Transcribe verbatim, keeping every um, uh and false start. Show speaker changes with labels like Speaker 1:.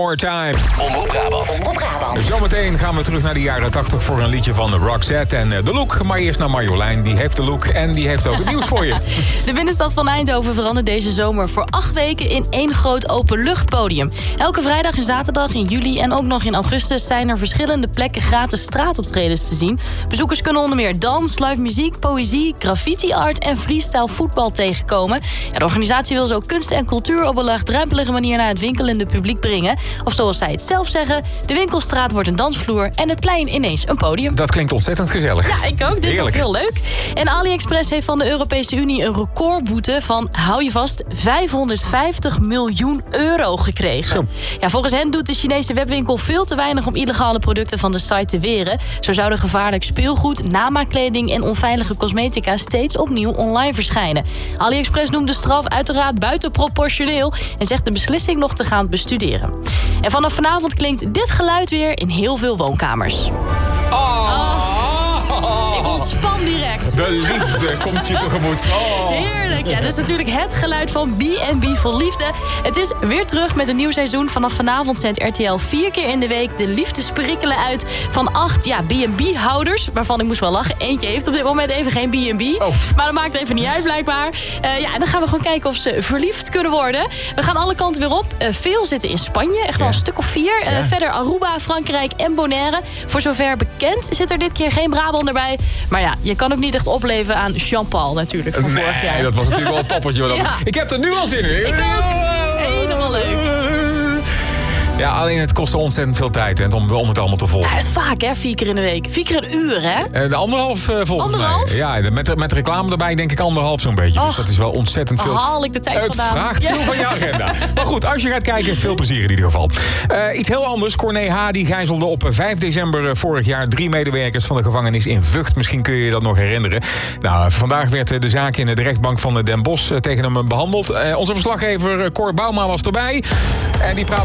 Speaker 1: More time.
Speaker 2: Omroep Brabant.
Speaker 3: Omroep Brabant.
Speaker 1: Zometeen gaan we terug naar de jaren tachtig voor een liedje van Roxette en de look. Maar eerst naar Marjolein, die heeft de look en die heeft ook het nieuws voor je.
Speaker 4: De binnenstad van Eindhoven verandert deze zomer voor acht weken in één groot openluchtpodium. Elke vrijdag en zaterdag in juli en ook nog in augustus zijn er verschillende plekken gratis straatoptredens te zien. Bezoekers kunnen onder meer dans, live muziek, poëzie, graffiti art en freestyle voetbal tegenkomen. Ja, de organisatie wil zo kunst en cultuur op een laagdrempelige manier naar het winkelende publiek brengen. Of zoals zij het zelf zeggen, de winkelstraat wordt een dansvloer en het plein ineens een podium.
Speaker 1: Dat klinkt ontzettend gezellig.
Speaker 4: Ja, ik ook. Dit is heel leuk. En AliExpress heeft van de Europese Unie een recordboete van, hou je vast, vijfhonderdvijftig miljoen euro gekregen.
Speaker 1: Zo.
Speaker 4: Ja, volgens hen doet de Chinese webwinkel veel te weinig om illegale producten van de site te weren. Zo zouden gevaarlijk speelgoed, namaakkleding en onveilige cosmetica steeds opnieuw online verschijnen. AliExpress noemt de straf uiteraard buitenproportioneel en zegt de beslissing nog te gaan bestuderen. En vanaf vanavond klinkt dit geluid weer in heel veel woonkamers.
Speaker 1: Oh.
Speaker 4: Oh, ik ontspan direct.
Speaker 1: De liefde komt je tegemoet. Oh.
Speaker 4: Heerlijk. Ja, dit is natuurlijk het geluid van B en B vol liefde. Het is weer terug met een nieuw seizoen. Vanaf vanavond zendt R T L vier keer in de week de liefdesprikkelen uit van acht ja, B en B-houders. Waarvan ik moest wel lachen. Eentje heeft op dit moment even geen B en B.
Speaker 1: Oh.
Speaker 4: Maar dat maakt even niet uit blijkbaar. Uh, ja, en dan gaan we gewoon kijken of ze verliefd kunnen worden. We gaan alle kanten weer op. Uh, veel zitten in Spanje. Echt wel
Speaker 1: Ja.
Speaker 4: een stuk of vier. Uh,
Speaker 1: Ja.
Speaker 4: Verder Aruba, Frankrijk en Bonaire. Voor zover bekend zit er dit keer geen Brabant erbij. Maar ja, je kan ook niet echt opleven aan Jean-Paul natuurlijk van vorig jaar.
Speaker 1: Nee, dat was natuurlijk wel een toppertje. Hoor.
Speaker 4: Ja.
Speaker 1: Ik heb er nu al zin in.
Speaker 4: Ik ook. Helemaal leuk.
Speaker 1: Ja, alleen het kost ontzettend veel tijd hè, om, om het allemaal te volgen.
Speaker 4: Ja, het is vaak, hè? Vier keer in de week. Vier keer een uur, hè?
Speaker 1: Uh, de anderhalf uh, volgens
Speaker 4: Anderhalf?
Speaker 1: mij. Ja, de- met, met reclame erbij denk ik anderhalf zo'n beetje. Dus
Speaker 4: Och.
Speaker 1: dat is wel ontzettend veel.
Speaker 4: Waar haal ik de tijd
Speaker 1: Het
Speaker 4: vandaan?
Speaker 1: vraagt
Speaker 4: Ja.
Speaker 1: veel van je agenda. Maar goed, als je gaat kijken, veel plezier in ieder geval. Uh, iets heel anders. Corné H. die gijzelde op vijf december vorig jaar drie medewerkers van de gevangenis in Vught. Misschien kun je je dat nog herinneren. Nou, vandaag werd de zaak in de rechtbank van Den Bosch tegen hem behandeld. Uh, onze verslaggever Cor Bouma was erbij. En die praat